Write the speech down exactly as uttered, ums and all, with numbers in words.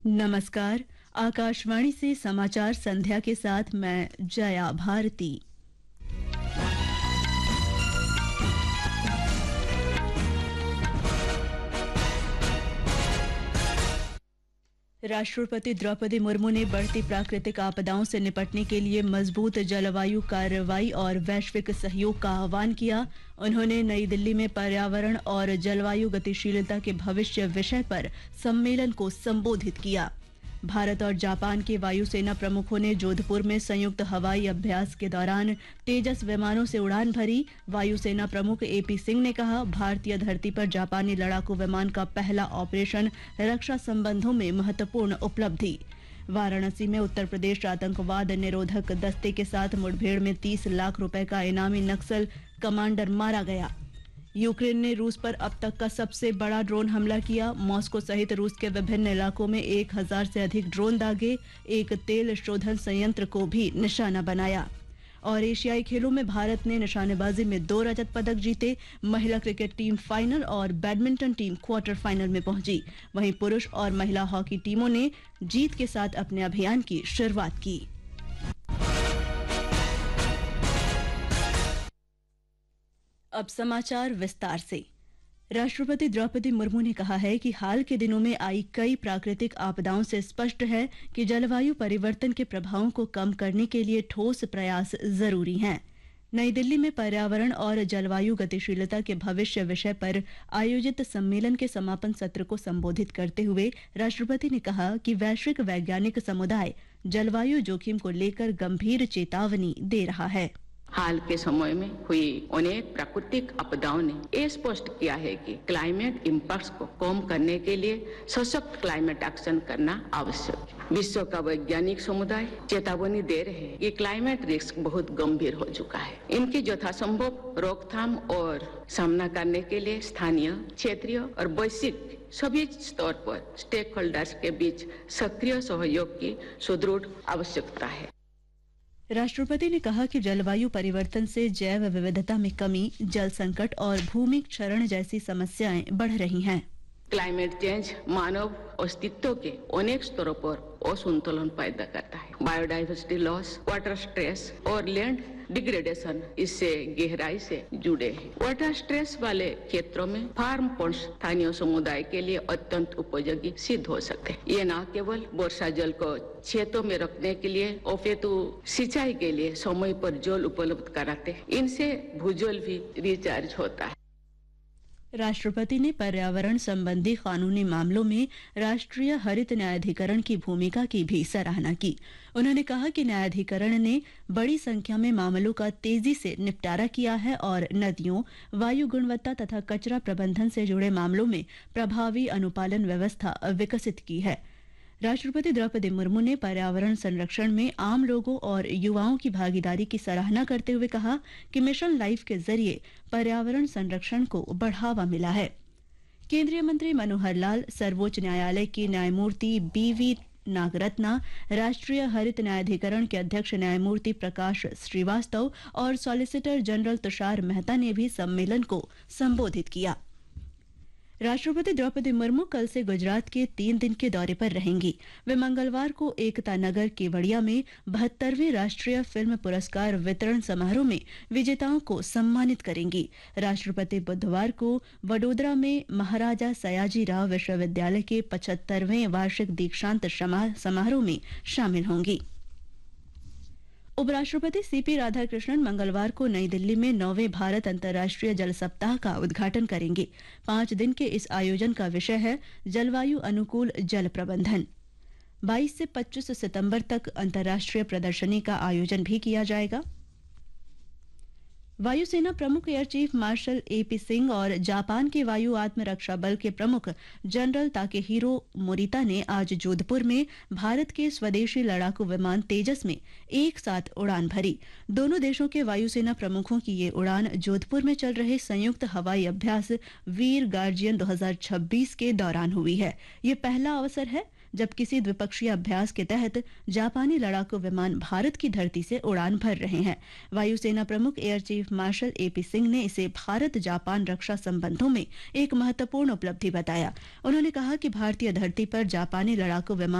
नमस्कार। आकाशवाणी से समाचार संध्या के साथ मैं जया भारती। राष्ट्रपति द्रौपदी मुर्मू ने बढ़ती प्राकृतिक आपदाओं से निपटने के लिए मजबूत जलवायु कार्रवाई और वैश्विक सहयोग का आह्वान किया। उन्होंने नई दिल्ली में पर्यावरण और जलवायु गतिशीलता के भविष्य विषय पर सम्मेलन को संबोधित किया। भारत और जापान के वायुसेना प्रमुखों ने जोधपुर में संयुक्त हवाई अभ्यास के दौरान तेजस विमानों से उड़ान भरी। वायुसेना प्रमुख एपी सिंह ने कहा, भारतीय धरती पर जापानी लड़ाकू विमान का पहला ऑपरेशन रक्षा संबंधों में महत्वपूर्ण उपलब्धि। वाराणसी में उत्तर प्रदेश आतंकवाद निरोधक दस्ते के साथ मुठभेड़ में तीस लाख रुपए का इनामी नक्सल कमांडर मारा गया। यूक्रेन ने रूस पर अब तक का सबसे बड़ा ड्रोन हमला किया। मॉस्को सहित रूस के विभिन्न इलाकों में एक हजार से अधिक ड्रोन दागे। एक तेल शोधन संयंत्र को भी निशाना बनाया। और एशियाई खेलों में भारत ने निशानेबाजी में दो रजत पदक जीते। महिला क्रिकेट टीम फाइनल और बैडमिंटन टीम क्वार्टर फाइनल में पहुंची। वहीं पुरुष और महिला हॉकी टीमों ने जीत के साथ अपने अभियान की शुरुआत की। अब समाचार विस्तार से। राष्ट्रपति द्रौपदी मुर्मू ने कहा है कि हाल के दिनों में आई कई प्राकृतिक आपदाओं से स्पष्ट है कि जलवायु परिवर्तन के प्रभावों को कम करने के लिए ठोस प्रयास जरूरी हैं। नई दिल्ली में पर्यावरण और जलवायु गतिशीलता के भविष्य विषय पर आयोजित सम्मेलन के समापन सत्र को संबोधित करते हुए राष्ट्रपति ने कहा कि वैश्विक वैज्ञानिक समुदाय जलवायु जोखिम को लेकर गंभीर चेतावनी दे रहा है। हाल के समय में हुई अनेक प्राकृतिक आपदाओं ने ये स्पष्ट किया है कि क्लाइमेट इम्पैक्ट्स को कम करने के लिए सशक्त क्लाइमेट एक्शन करना आवश्यक है। विश्व का वैज्ञानिक समुदाय चेतावनी दे रहे हैं कि क्लाइमेट रिस्क बहुत गंभीर हो चुका है। इनकी यथासंभव रोकथाम और सामना करने के लिए स्थानीय, क्षेत्रीय और वैश्विक सभी स्तर पर स्टेक होल्डर्स के बीच सक्रिय सहयोग की सुदृढ़ आवश्यकता है। राष्ट्रपति ने कहा कि जलवायु परिवर्तन से जैव विविधता में कमी, जल संकट और भूमि क्षरण जैसी समस्याएं बढ़ रही हैं। क्लाइमेट चेंज मानव अस्तित्व के अनेक स्तरों पर असंतुलन पैदा करता है। बायोडाइवर्सिटी लॉस, वाटर स्ट्रेस और लैंड डिग्रेडेशन इससे गहराई से जुड़े हैं। वाटर स्ट्रेस वाले क्षेत्रों में फार्म पॉन्ड्स स्थानीय समुदाय के लिए अत्यंत उपयोगी सिद्ध हो सकते हैं। ये न केवल वर्षा जल को क्षेत्रों में रखने के लिए अपितु सिंचाई के लिए समय पर जल उपलब्ध कराते हैं। इनसे भूजल भी रिचार्ज होता है। राष्ट्रपति ने पर्यावरण संबंधी कानूनी मामलों में राष्ट्रीय हरित न्यायाधिकरण की भूमिका की भी सराहना की। उन्होंने कहा कि न्यायाधिकरण ने बड़ी संख्या में मामलों का तेजी से निपटारा किया है और नदियों, वायु गुणवत्ता तथा कचरा प्रबंधन से जुड़े मामलों में प्रभावी अनुपालन व्यवस्था विकसित की है। राष्ट्रपति द्रौपदी मुर्मू ने पर्यावरण संरक्षण में आम लोगों और युवाओं की भागीदारी की सराहना करते हुए कहा कि मिशन लाइफ के जरिए पर्यावरण संरक्षण को बढ़ावा मिला है। केंद्रीय मंत्री मनोहर लाल, सर्वोच्च न्यायालय के न्यायमूर्ति बीवी नागरत्ना, राष्ट्रीय हरित न्यायाधिकरण के अध्यक्ष न्यायमूर्ति प्रकाश श्रीवास्तव और सॉलिसिटर जनरल तुषार मेहता ने भी सम्मेलन को संबोधित किया। राष्ट्रपति द्रौपदी मुर्मू कल से गुजरात के तीन दिन के दौरे पर रहेंगी। वे मंगलवार को एकता नगर केवड़िया में बहत्तरवें राष्ट्रीय फिल्म पुरस्कार वितरण समारोह में विजेताओं को सम्मानित करेंगी। राष्ट्रपति बुधवार को वडोदरा में महाराजा सयाजी राव विश्वविद्यालय के पचहत्तरवें वार्षिक दीक्षांत समारोह में शामिल होंगी। उपराष्ट्रपति सीपी राधाकृष्णन मंगलवार को नई दिल्ली में नौवें भारत अंतर्राष्ट्रीय जल सप्ताह का उद्घाटन करेंगे। पांच दिन के इस आयोजन का विषय है जलवायु अनुकूल जल प्रबंधन। बाईस से पच्चीस सितंबर तक अंतर्राष्ट्रीय प्रदर्शनी का आयोजन भी किया जाएगा। वायुसेना प्रमुख air chief marshal AP Singh और जापान के वायु आत्मरक्षा बल के प्रमुख जनरल ताकेहीरो मोरिता ने आज जोधपुर में भारत के स्वदेशी लड़ाकू विमान तेजस में एक साथ उड़ान भरी। दोनों देशों के वायुसेना प्रमुखों की ये उड़ान जोधपुर में चल रहे संयुक्त हवाई अभ्यास वीर गार्जियन दो हज़ार छब्बीस के दौरान हुई है। ये पहला अवसर है जब किसी द्विपक्षीय अभ्यास के तहत जापानी लड़ाकू विमान भारत की धरती से उड़ान भर रहे हैं। वायुसेना प्रमुख air chief marshal AP Singh ने इसे भारत जापान रक्षा संबंधों में एक महत्वपूर्ण उपलब्धि बताया। उन्होंने कहा कि भारतीय धरती पर जापानी लड़ाकू विमान